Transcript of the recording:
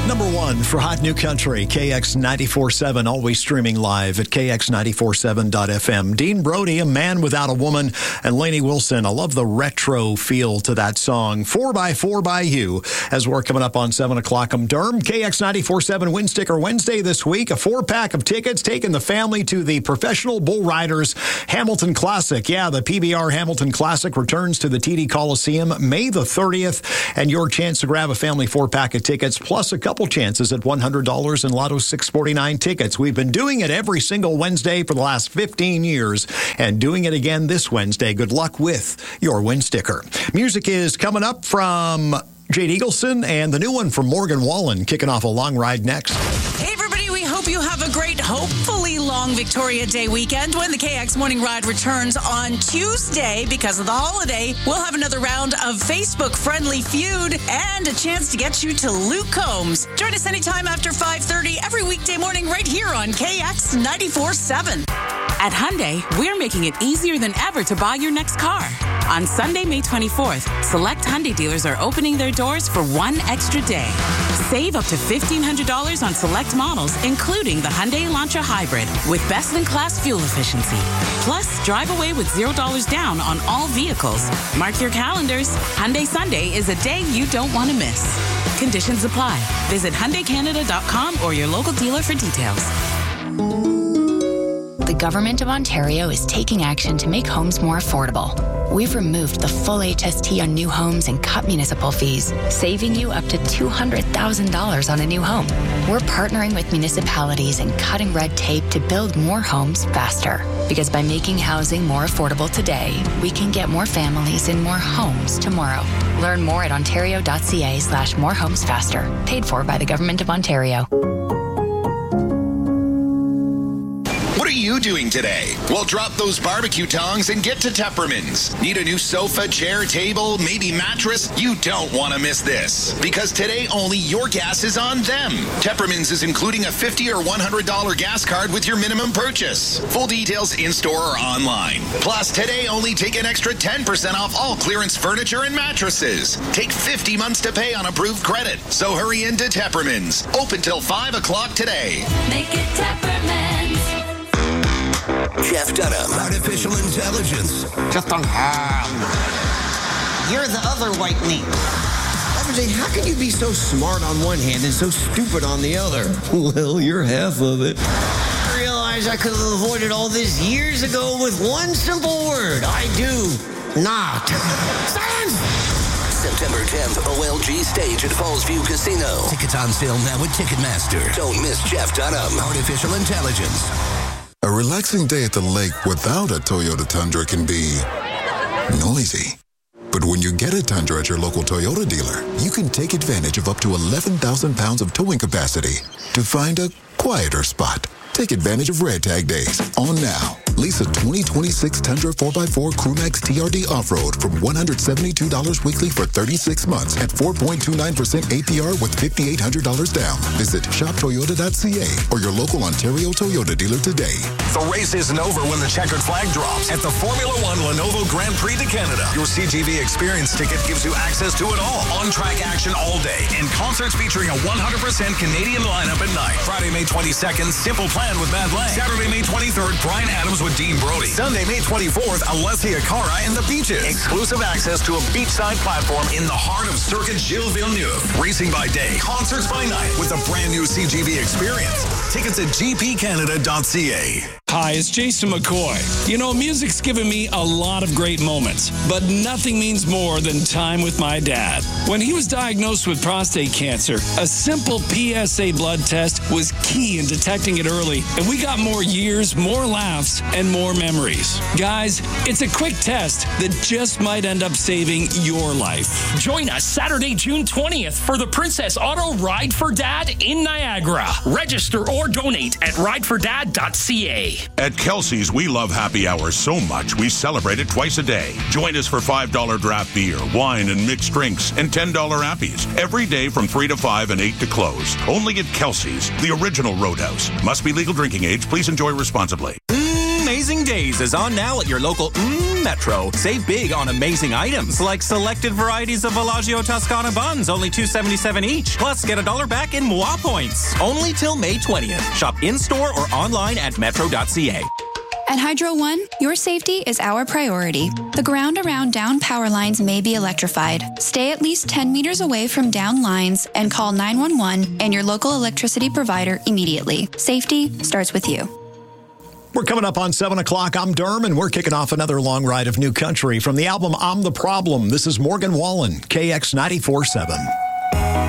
Number one for Hot New Country, KX 94.7, always streaming live at KX947.fm. Dean Brody, A Man Without a Woman, and Lainey Wilson. I love the retro feel to that song. 4x4 by You, as we're coming up on 7 o'clock. I'm Durham. KX 94.7 Win Sticker Wednesday this week. A 4-pack of tickets taking the family to the Professional Bull Riders Hamilton Classic. Yeah, the PBR Hamilton Classic returns to the TD Coliseum May the 30th, and your chance to grab a family 4-pack of tickets, plus a couple chances at $100 in Lotto 649 tickets. We've been doing it every single Wednesday for the last 15 years and doing it again this Wednesday. Good luck with your Win Sticker. Music is coming up from Jade Eagleson and the new one from Morgan Wallen, kicking off A Long Ride next. Hey, everybody, we hope you have a great, hopefully long Victoria Day weekend when the KX Morning Ride returns on Tuesday. Because of the holiday, we'll have another round of Facebook Friendly Feud and a chance to get you to Luke Combs. Join us anytime after 5:30 every weekday morning right here on KX 94.7. At Hyundai, we're making it easier than ever to buy your next car. On Sunday, May 24th, select Hyundai dealers are opening their doors for one extra day. Save up to $1,500 on select models, including the Hyundai Elantra Hybrid, with best-in-class fuel efficiency. Plus, drive away with $0 down on all vehicles. Mark your calendars. Hyundai Sunday is a day you don't want to miss. Conditions apply. Visit HyundaiCanada.com or your local dealer for details. The Government of Ontario is taking action to make homes more affordable. We've removed the full HST on new homes and cut municipal fees, saving you up to $200,000 on a new home. We're partnering with municipalities and cutting red tape to build more homes faster. Because by making housing more affordable today, we can get more families in more homes tomorrow. Learn more at ontario.ca/morehomesfaster. Paid for by the Government of Ontario. What are you doing today? Well, drop those barbecue tongs and get to Tepperman's. Need a new sofa, chair, table, maybe mattress? You don't want to miss this. Because today only your gas is on them. Tepperman's is including a $50 or $100 gas card with your minimum purchase. Full details in-store or online. Plus, today only take an extra 10% off all clearance furniture and mattresses. Take 50 months to pay on approved credit. So hurry into Tepperman's. Open till 5 o'clock today. Make it Tepperman's. Jeff Dunham. Artificial intelligence. Just don't have. You're the other white meat. How can you be so smart on one hand and so stupid on the other? Well, you're half of it. I realized I could have avoided all this years ago with one simple word. I do not. Silence! September 10th, OLG stage at Fallsview Casino. Tickets on sale now at Ticketmaster. Don't miss Jeff Dunham. Artificial intelligence. A relaxing day at the lake without a Toyota Tundra can be noisy. But when you get a Tundra at your local Toyota dealer, you can take advantage of up to 11,000 pounds of towing capacity to find a quieter spot. Take advantage of Red Tag Days on now. Lease a 2026 Tundra 4x4 Crewmax TRD Off-Road from $172 weekly for 36 months at 4.29% APR with $5,800 down. Visit shoptoyota.ca or your local Ontario Toyota dealer today. The race isn't over when the checkered flag drops at the Formula One Lenovo Grand Prix de Canada. Your CGV experience ticket gives you access to it all. On-track action all day and concerts featuring a 100% Canadian lineup at night. Friday, May 22nd, Simple Plan with Matt Lang. Saturday, May 23rd, Brian Adams with Dean Brody. Sunday, May 24th, Alessia Cara and the Beaches. Exclusive access to a beachside platform in the heart of Circuit Gilles Villeneuve. Racing by day, concerts by night with a brand new CGV experience. Tickets at gpcanada.ca. Hi, it's Jason McCoy. You know, music's given me a lot of great moments, but nothing means more than time with my dad. When he was diagnosed with prostate cancer, a simple PSA blood test was key in detecting it early, and we got more years, more laughs, and more memories. Guys, it's a quick test that just might end up saving your life. Join us Saturday, June 20th for the Princess Auto Ride for Dad in Niagara. Register or donate at ridefordad.ca. At Kelsey's, we love happy hours so much we celebrate it twice a day. Join us for $5 draft beer, wine, and mixed drinks, and $10 appies every day from 3 to 5 and 8 to close. Only at Kelsey's, the original Roadhouse. Must be legal drinking age. Please enjoy responsibly. May Amazing Days is on now at your local Metro. Save big on amazing items like selected varieties of Villaggio Toscana buns, only $2.77 each. Plus, get $1 back in Moi points. Only till May 20th. Shop in-store or online at metro.ca. At Hydro One, your safety is our priority. The ground around down power lines may be electrified. Stay at least 10 meters away from down lines and call 911 and your local electricity provider immediately. Safety starts with you. We're coming up on 7 o'clock. I'm Derm, and we're kicking off another long ride of new country from the album I'm the Problem. This is Morgan Wallen, KX 94.7.